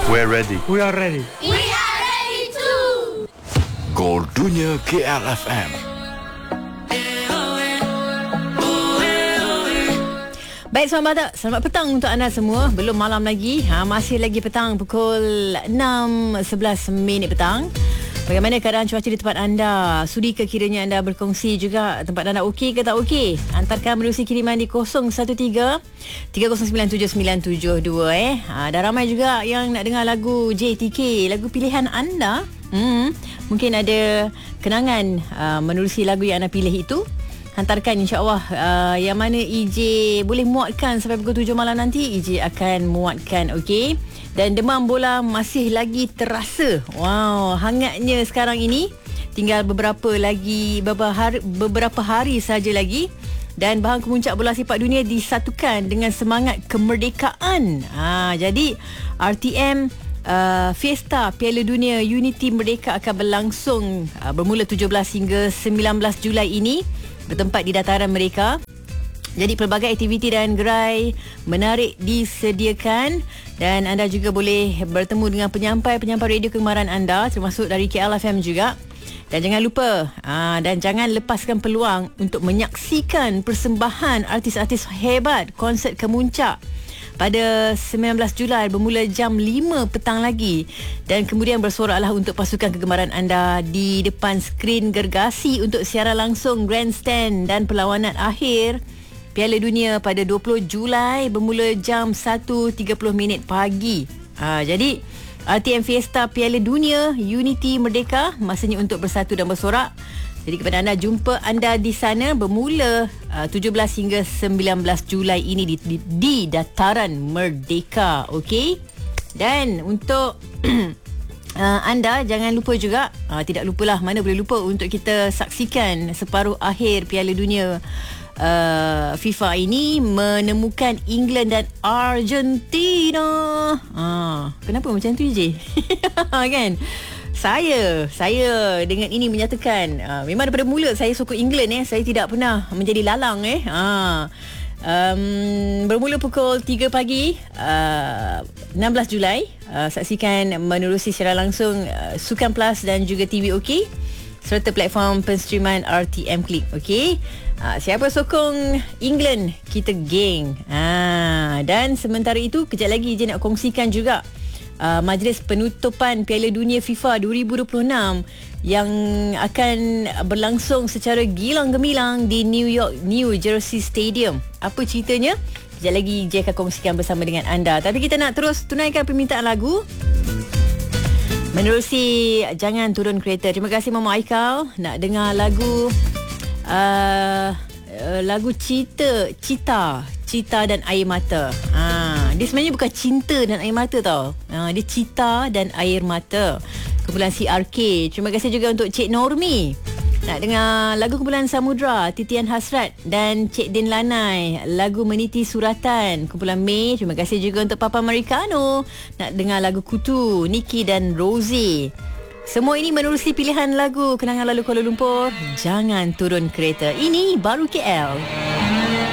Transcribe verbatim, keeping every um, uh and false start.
We're ready. We are ready. We are ready too. Gol Dunia K L F M. Baik, selamat, selamat petang untuk anda semua. Belum malam lagi, ha, masih lagi petang, pukul enam sebelas minit petang. Bagaimana keadaan cuaca di tempat anda? Sudi ke kiranya anda berkongsi juga tempat anda okey ke tak okey? Hantarkan menerusi kiriman di kosong satu tiga tiga kosong sembilan tujuh sembilan tujuh dua eh. Ha, dah ramai juga yang nak dengar lagu J T K, lagu pilihan anda. Hmm, mungkin ada kenangan uh, menerusi lagu yang anda pilih itu. Hantarkan, insya-Allah uh, yang mana E J boleh muatkan sampai pukul tujuh malam nanti, E J akan muatkan, okey. Dan demam bola masih lagi terasa. Wow, hangatnya sekarang ini. Tinggal beberapa lagi beberapa hari, beberapa hari saja lagi dan bahan kemuncak bola sepak dunia disatukan dengan semangat kemerdekaan. Ha, jadi R T M uh, Fiesta Piala Dunia Unity Merdeka akan berlangsung uh, bermula tujuh belas hingga sembilan belas Julai ini bertempat di dataran mereka. Jadi pelbagai aktiviti dan gerai menarik disediakan dan anda juga boleh bertemu dengan penyampai-penyampai radio kegemaran anda termasuk dari K L F M juga. Dan jangan lupa aa, dan jangan lepaskan peluang untuk menyaksikan persembahan artis-artis hebat konsert kemuncak pada sembilan belas Julai bermula jam lima petang lagi dan kemudian bersoraklah untuk pasukan kegemaran anda di depan skrin gergasi untuk siaran langsung grandstand dan perlawanan akhir Piala Dunia pada dua puluh Julai bermula jam satu tiga puluh minit pagi. Ha, jadi R T M Fiesta Piala Dunia Unity Merdeka masanya untuk bersatu dan bersorak. Jadi kepada anda, jumpa anda di sana bermula uh, tujuh belas hingga sembilan belas Julai ini di, di, di dataran Merdeka, okey? Dan untuk uh, anda jangan lupa juga, uh, tidak lupalah, mana boleh lupa untuk kita saksikan separuh akhir Piala Dunia Uh, FIFA ini menemukan England dan Argentina. Ah, kenapa macam tu je? Kan? Saya, saya dengan ini menyatakan uh, memang daripada mula saya sokong England eh. Saya tidak pernah menjadi lalang eh. Ah. Um, bermula pukul tiga pagi uh, enam belas Julai. Uh, saksikan menerusi secara langsung uh, Sukan Plus dan juga T V OK serta platform penstreaman R T M Click. Okey. Ha, siapa sokong England, kita geng. Ha, dan sementara itu, kejap lagi je nak kongsikan juga uh, majlis penutupan Piala Dunia FIFA dua ribu dua puluh enam yang akan berlangsung secara gilang gemilang di New York New Jersey Stadium. Apa ceritanya? Kejap lagi je akan kongsikan bersama dengan anda. Tapi kita nak terus tunaikan permintaan lagu menerusi Jangan Turun Kereta. Terima kasih Mama Aikal. Nak dengar lagu uh, uh, lagu Cita Cita Cita dan Air Mata. Ha, dia sebenarnya bukan cinta dan air mata tau. Ha, dia cita dan air mata. Kumpulan C R K. Terima kasih juga untuk Cik Normi. Nak dengar lagu kumpulan Samudra, Titian Hasrat dan Cik Din Lanai, lagu Meniti Suratan, kumpulan Mei. Terima kasih juga untuk Papa Americano. Nak dengar lagu Kutu, Niki dan Rosie. Semua ini menerusi pilihan lagu kenangan lalu Kuala Lumpur, Jangan Turun Kereta. Ini baru K L.